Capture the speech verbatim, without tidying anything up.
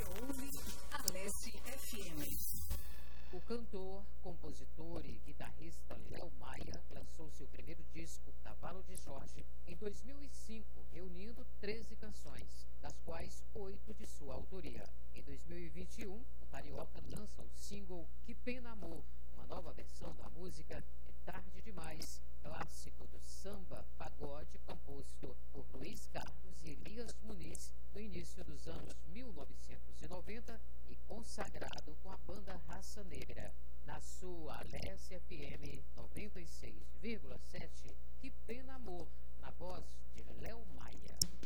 Você ouve Aleste F M. O cantor, compositor e guitarrista Léo Maia lançou seu primeiro disco, Cavalo de Jorge, em dois mil e cinco, reunindo treze canções, das quais oito de sua autoria. Em dois mil e vinte e um, o carioca lança o single Que Pena Amor, uma nova versão da música É Tarde Demais, clássico do samba pagode composto por Luiz Carlos e Elias Muniz no início dos anos mil novecentos e noventa e consagrado com a banda Raça Negra. Na sua Aleste F M noventa e seis vírgula sete, Que Pena Amor, na voz de Léo Maia.